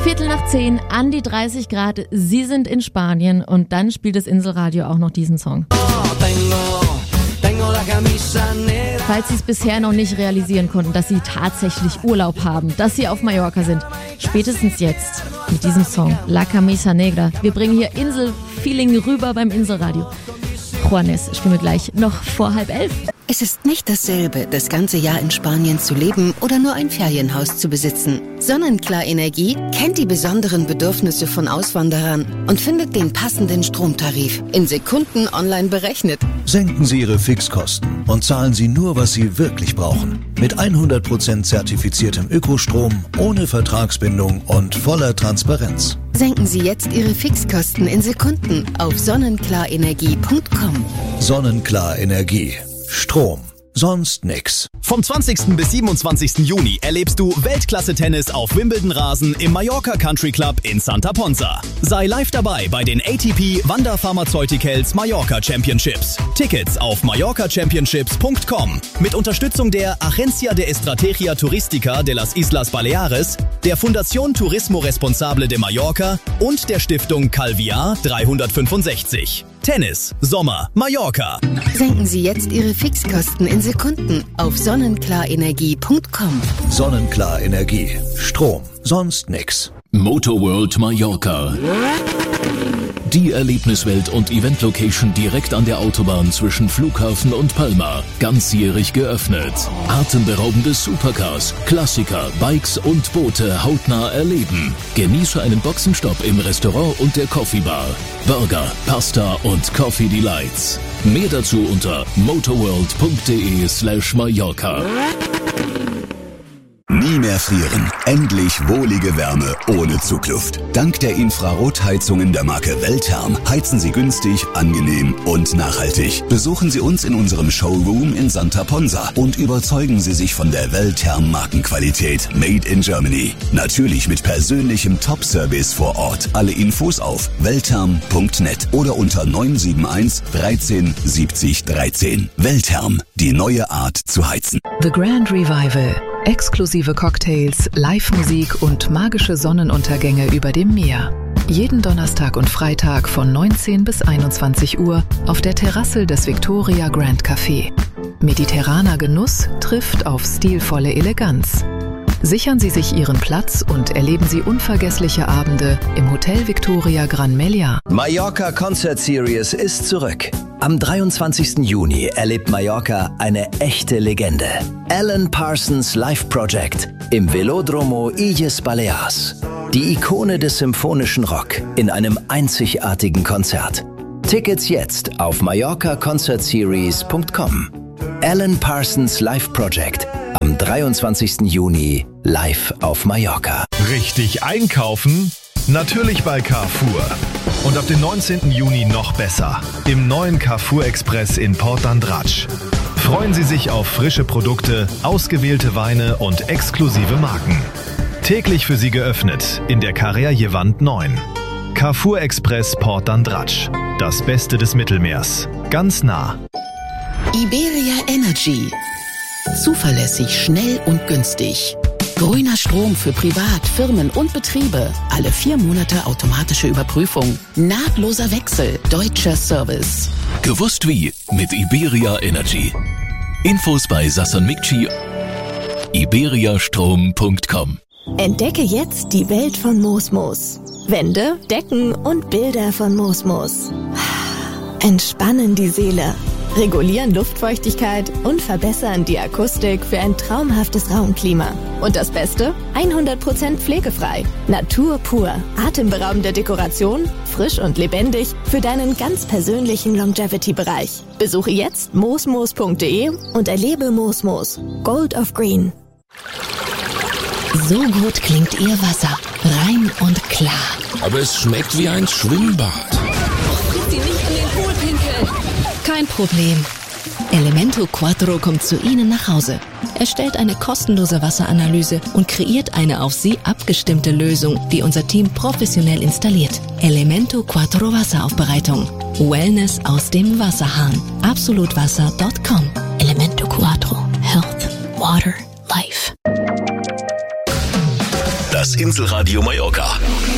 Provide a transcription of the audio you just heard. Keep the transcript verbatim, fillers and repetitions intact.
Viertel nach zehn, an die dreißig Grad, Sie sind in Spanien und dann spielt das Inselradio auch noch diesen Song. Falls Sie es bisher noch nicht realisieren konnten, dass Sie tatsächlich Urlaub haben, dass Sie auf Mallorca sind, spätestens jetzt mit diesem Song La Camisa Negra. Wir bringen hier Inselfeeling rüber beim Inselradio. Juanes spielen wir gleich noch vor halb elf. Es ist nicht dasselbe, das ganze Jahr in Spanien zu leben oder nur ein Ferienhaus zu besitzen. Sonnenklar Energie kennt die besonderen Bedürfnisse von Auswanderern und findet den passenden Stromtarif in Sekunden online berechnet. Senken Sie Ihre Fixkosten und zahlen Sie nur, was Sie wirklich brauchen. Mit hundert Prozent zertifiziertem Ökostrom, ohne Vertragsbindung und voller Transparenz. Senken Sie jetzt Ihre Fixkosten in Sekunden auf sonnenklarenergie punkt com. Sonnenklar Energie. Strom. Sonst nix. Vom zwanzigsten bis siebenundzwanzigsten Juni erlebst du Weltklasse-Tennis auf Wimbledon-Rasen im Mallorca Country Club in Santa Ponsa. Sei live dabei bei den A T P Wanda Pharmaceuticals Mallorca Championships. Tickets auf mallorca championships punkt com. Mit Unterstützung der Agencia de Estrategia Turística de las Islas Baleares, der Fundación Turismo Responsable de Mallorca und der Stiftung Calviar dreihundertfünfundsechzig. Tennis, Sommer, Mallorca. Senken Sie jetzt Ihre Fixkosten in Sekunden auf sonnenklarenergie punkt com. Sonnenklar Energie. Strom. Sonst nix. Motorworld Mallorca. Die Erlebniswelt und Event-Location direkt an der Autobahn zwischen Flughafen und Palma. Ganzjährig geöffnet. Atemberaubende Supercars, Klassiker, Bikes und Boote hautnah erleben. Genieße einen Boxenstopp im Restaurant und der Coffee Bar. Burger, Pasta und Coffee Delights. Mehr dazu unter motorworld.de slash Mallorca. Nie mehr frieren. Endlich wohlige Wärme ohne Zugluft. Dank der Infrarotheizungen der Marke Weltherm heizen Sie günstig, angenehm und nachhaltig. Besuchen Sie uns in unserem Showroom in Santa Ponsa und überzeugen Sie sich von der Weltherm Markenqualität Made in Germany. Natürlich mit persönlichem Top-Service vor Ort. Alle Infos auf weltherm punkt net oder unter neun sieben eins dreizehn siebzig dreizehn. Weltherm, die neue Art zu heizen. The Grand Revival. Exklusive Cocktails, Live-Musik und magische Sonnenuntergänge über dem Meer. Jeden Donnerstag und Freitag von neunzehn bis einundzwanzig Uhr auf der Terrasse des Victoria Grand Café. Mediterraner Genuss trifft auf stilvolle Eleganz. Sichern Sie sich Ihren Platz und erleben Sie unvergessliche Abende im Hotel Victoria Gran Meliá. Mallorca Concert Series ist zurück. Am dreiundzwanzigsten Juni erlebt Mallorca eine echte Legende. Alan Parsons Live Project im Velódromo Illes Balears. Die Ikone des symphonischen Rock in einem einzigartigen Konzert. Tickets jetzt auf mallorca concert series punkt com. Alan Parsons Live Project am dreiundzwanzigsten Juni live auf Mallorca. Richtig einkaufen? Natürlich bei Carrefour. Und ab dem neunzehnten Juni noch besser. Im neuen Carrefour Express in Port d'Andratx. Freuen Sie sich auf frische Produkte, ausgewählte Weine und exklusive Marken. Täglich für Sie geöffnet in der Carrère-Jevant neun. Carrefour Express Port d'Andratx. Das Beste des Mittelmeers. Ganz nah. Iberia Energy. Zuverlässig, schnell und günstig. Grüner Strom für Privat, Firmen und Betriebe. Alle vier Monate automatische Überprüfung. Nahtloser Wechsel. Deutscher Service. Gewusst wie mit Iberia Energy. Infos bei Sasson Mikci. iberiastrom punkt com. Entdecke jetzt die Welt von Mosmos. Wände, Decken und Bilder von Mosmos. Entspannen die Seele, regulieren Luftfeuchtigkeit und verbessern die Akustik für ein traumhaftes Raumklima. Und das Beste? hundert Prozent pflegefrei. Natur pur. Atemberaubende Dekoration, frisch und lebendig für deinen ganz persönlichen Longevity-Bereich. Besuche jetzt mosmos punkt de und erlebe Mosmos. Gold of Green. So gut klingt Ihr Wasser. Rein und klar. Aber es schmeckt wie ein Schwimmbad. Bitte nicht in den Pool pinkeln. Kein Problem. Elemento Quattro kommt zu Ihnen nach Hause. Er stellt eine kostenlose Wasseranalyse und kreiert eine auf Sie abgestimmte Lösung, die unser Team professionell installiert. Elemento Quattro Wasseraufbereitung. Wellness aus dem Wasserhahn. absolutwasser punkt com. Elemento Quattro. Health. Water. Life. Das Inselradio Mallorca.